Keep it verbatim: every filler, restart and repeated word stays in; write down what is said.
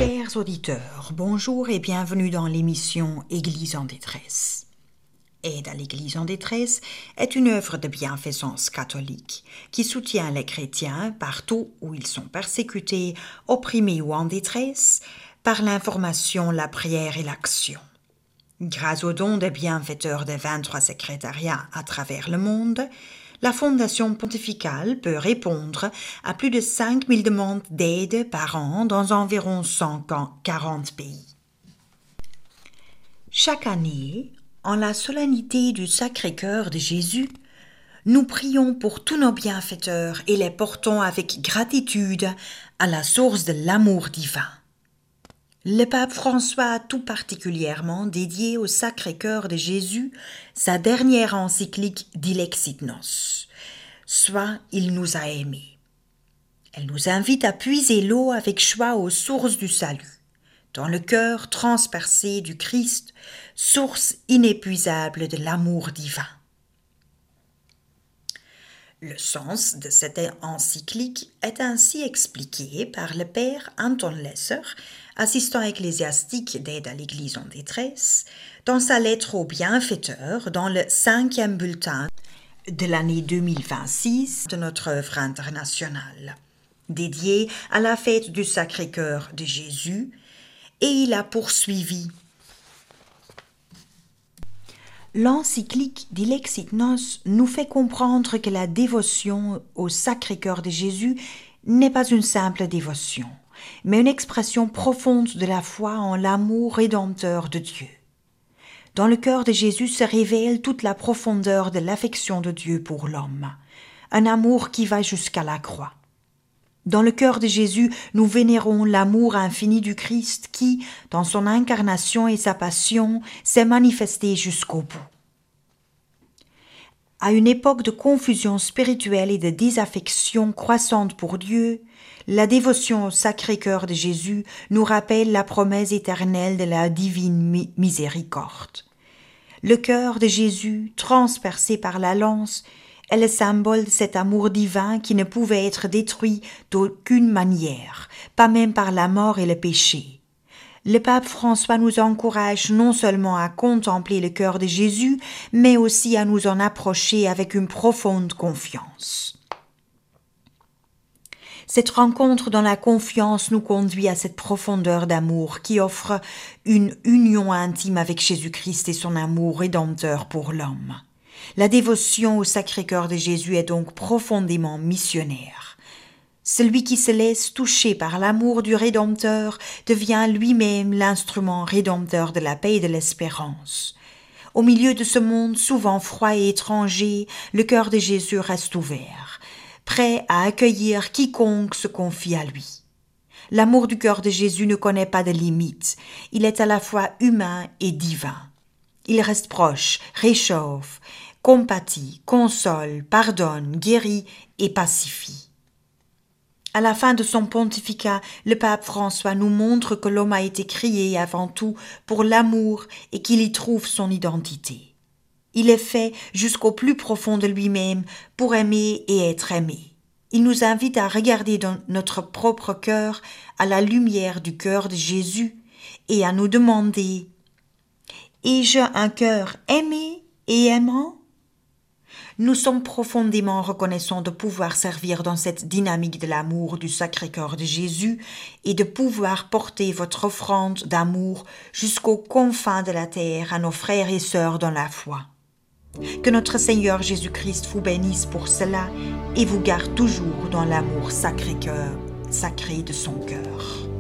Chers auditeurs, bonjour et bienvenue dans l'émission Église en détresse. Aide à l'Église en détresse est une œuvre de bienfaisance catholique qui soutient les chrétiens partout où ils sont persécutés, opprimés ou en détresse par l'information, la prière et l'action. Grâce aux dons des bienfaiteurs des vingt-trois secrétariats à travers le monde, la Fondation pontificale peut répondre à plus de cinq mille demandes d'aide par an dans environ cent quarante pays. Chaque année, en la solennité du Sacré-Cœur de Jésus, nous prions pour tous nos bienfaiteurs et les portons avec gratitude à la source de l'amour divin. Le pape François a tout particulièrement dédié au Sacré-Cœur de Jésus sa dernière encyclique Dilexit Nos, soit il nous a aimés. Elle nous invite à puiser l'eau avec choix aux sources du salut, dans le cœur transpercé du Christ, source inépuisable de l'amour divin. Le sens de cette encyclique est ainsi expliqué par le père Anton Lesser, assistant ecclésiastique d'aide à l'Église en détresse, dans sa lettre aux bienfaiteurs dans le cinquième bulletin de l'année deux mille vingt-six de notre œuvre internationale, dédiée à la fête du Sacré-Cœur de Jésus, et il a poursuivi. L'encyclique Dilexit Nos nous fait comprendre que la dévotion au Sacré-Cœur de Jésus n'est pas une simple dévotion, mais une expression profonde de la foi en l'amour rédempteur de Dieu. Dans le cœur de Jésus se révèle toute la profondeur de l'affection de Dieu pour l'homme, un amour qui va jusqu'à la croix. Dans le cœur de Jésus, nous vénérons l'amour infini du Christ qui, dans son incarnation et sa passion, s'est manifesté jusqu'au bout. À une époque de confusion spirituelle et de désaffection croissante pour Dieu, la dévotion au Sacré-Cœur de Jésus nous rappelle la promesse éternelle de la divine miséricorde. Le cœur de Jésus, transpercé par la lance, est le symbole de cet amour divin qui ne pouvait être détruit d'aucune manière, pas même par la mort et le péché. Le pape François nous encourage non seulement à contempler le cœur de Jésus, mais aussi à nous en approcher avec une profonde confiance. Cette rencontre dans la confiance nous conduit à cette profondeur d'amour qui offre une union intime avec Jésus-Christ et son amour rédempteur pour l'homme. La dévotion au Sacré-Cœur de Jésus est donc profondément missionnaire. Celui qui se laisse toucher par l'amour du Rédempteur devient lui-même l'instrument rédempteur de la paix et de l'espérance. Au milieu de ce monde souvent froid et étranger, le cœur de Jésus reste ouvert, prêt à accueillir quiconque se confie à lui. L'amour du cœur de Jésus ne connaît pas de limites, il est à la fois humain et divin. Il reste proche, réchauffe, compatit, console, pardonne, guérit et pacifie. À la fin de son pontificat, le pape François nous montre que l'homme a été créé avant tout pour l'amour et qu'il y trouve son identité. Il est fait jusqu'au plus profond de lui-même pour aimer et être aimé. Il nous invite à regarder dans notre propre cœur à la lumière du cœur de Jésus et à nous demander « Ai-je un cœur aimé et aimant ?» Nous sommes profondément reconnaissants de pouvoir servir dans cette dynamique de l'amour du Sacré-Cœur de Jésus et de pouvoir porter votre offrande d'amour jusqu'aux confins de la terre à nos frères et sœurs dans la foi. Que notre Seigneur Jésus-Christ vous bénisse pour cela et vous garde toujours dans l'amour Sacré-Cœur, sacré de son cœur.